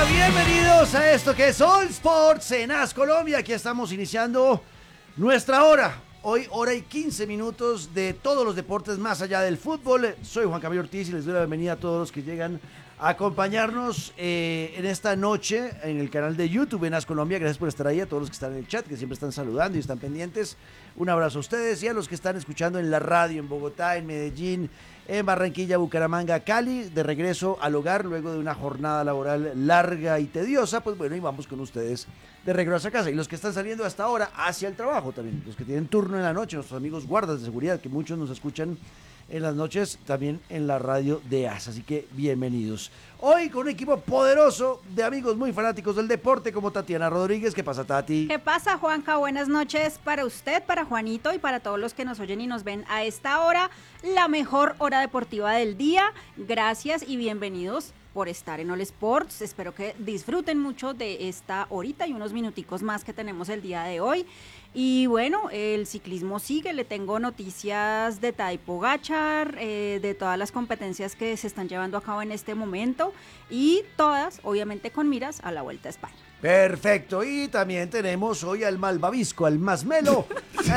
Bienvenidos a esto que es All Sports en AS Colombia. Aquí estamos iniciando nuestra hora. Hoy, hora y 15 minutos de todos los deportes más allá del fútbol. Soy Juan Camilo Ortiz y les doy la bienvenida a todos los que llegan a acompañarnos en esta noche en el canal de YouTube en AS Colombia. Gracias por estar ahí, a todos los que están en el chat, que siempre están saludando y están pendientes. Un abrazo a ustedes y a los que están escuchando en la radio en Bogotá, en Medellín, en Barranquilla, Bucaramanga, Cali, de regreso al hogar luego de una jornada laboral larga y tediosa. Pues bueno, y vamos con ustedes de regreso a casa. Y los que están saliendo hasta ahora hacia el trabajo también, los que tienen turno en la noche, nuestros amigos guardas de seguridad, que muchos nos escuchan en las noches también en la radio de AS, así que bienvenidos. Hoy con un equipo poderoso de amigos muy fanáticos del deporte como Tatiana Rodríguez. ¿Qué pasa, Tati? ¿Qué pasa, Juanca? Buenas noches para usted, para Juanito y para todos los que nos oyen y nos ven a esta hora, la mejor hora deportiva del día. Gracias y bienvenidos por estar en All Sports. Espero que disfruten mucho de esta horita y unos minuticos más que tenemos el día de hoy. Y bueno, el ciclismo sigue, le tengo noticias de Tadej Pogačar, de todas las competencias que se están llevando a cabo en este momento y todas, obviamente, con miras a la Vuelta a España. Perfecto, y también tenemos hoy al malvavisco, al masmelo,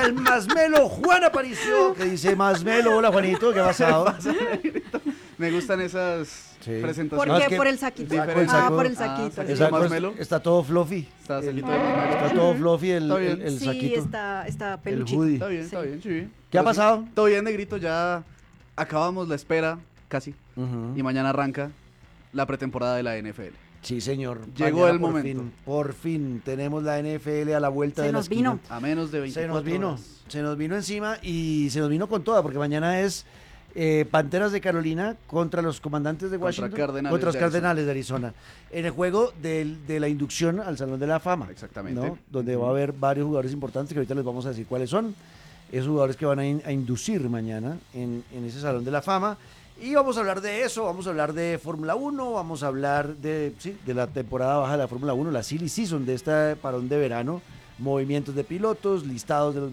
Juan Aparicio, que dice Masmelo. Hola, Juanito, ¿qué ha pasado? Me gustan esas presentaciones. ¿Por qué? Por el saquito. Por el saquito. Está todo fluffy. Está todo fluffy el Sí, saquito. está peluchito. hoodie. Está bien, sí. ¿Qué ha pasado? Todo bien, negrito, ya acabamos la espera, casi, y mañana arranca la pretemporada de la NFL. Sí, señor. Llegó Mañana el momento. Por fin tenemos la NFL a la vuelta de la esquina. vino. A menos de 24 horas. Se nos vino encima y se nos vino con toda, porque mañana es Panteras de Carolina contra los Comandantes de Washington, contra los Cardenales de Arizona, en el juego de la inducción al Salón de la Fama. Exactamente. ¿No? Donde va a haber varios jugadores importantes que ahorita les vamos a decir cuáles son. Esos jugadores que van a inducir mañana en ese Salón de la Fama. Y vamos a hablar de eso, vamos a hablar de Fórmula 1, vamos a hablar de la temporada baja de la Fórmula 1, la silly season de esta parón de verano, movimientos de pilotos, listados de los